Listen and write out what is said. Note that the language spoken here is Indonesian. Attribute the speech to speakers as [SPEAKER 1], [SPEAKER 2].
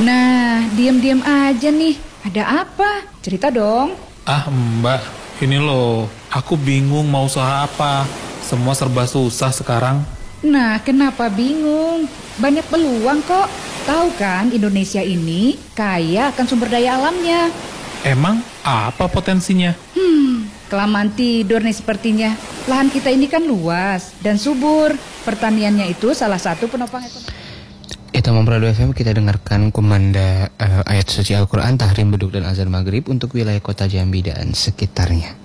[SPEAKER 1] Nah, diam-diam aja nih. Ada apa? Cerita dong.
[SPEAKER 2] Ah Mbak, ini loh, aku bingung mau usaha apa. Semua serba susah sekarang.
[SPEAKER 1] Nah, kenapa bingung? Banyak peluang kok. Tahu kan Indonesia ini kaya akan sumber daya alamnya.
[SPEAKER 2] Emang apa potensinya?
[SPEAKER 1] Kelamaan tidur nih sepertinya. Lahan kita ini kan luas dan subur. Pertaniannya itu salah satu penopang ekonomi.
[SPEAKER 3] Itu Mamprado FM, kita dengarkan komanda ayat suci Al-Quran, tahrim beduk dan azan maghrib untuk wilayah kota Jambi dan sekitarnya.